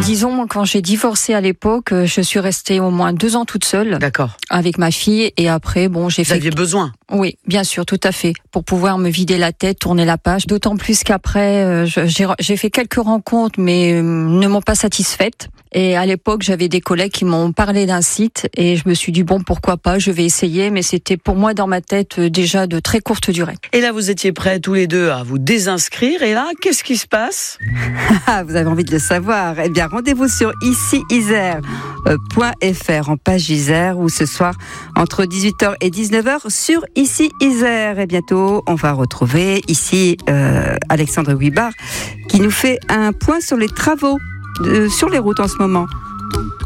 Disons, quand j'ai divorcé à l'époque, je suis restée au moins 2 ans toute seule. D'accord. Avec ma fille, et après, j'ai Vous fait... aviez besoin. Oui, bien sûr, tout à fait, pour pouvoir me vider la tête, tourner la page. D'autant plus qu'après, j'ai fait quelques rencontres, mais ne m'ont pas satisfaite. Et à l'époque, j'avais des collègues qui m'ont parlé d'un site, et je me suis dit, pourquoi pas, je vais essayer, mais c'était pour moi dans ma tête déjà de très courte durée. Et là, vous étiez prêts tous les deux à vous désinscrire, et là, qu'est-ce qui se passe ? Vous avez envie de le savoir ? Eh bien, rendez-vous sur ici-isère.fr en page Isère, ou ce soir entre 18h et 19h sur Ici Isère. Et bientôt, on va retrouver ici Alexandre Huibard qui nous fait un point sur les travaux sur les routes en ce moment.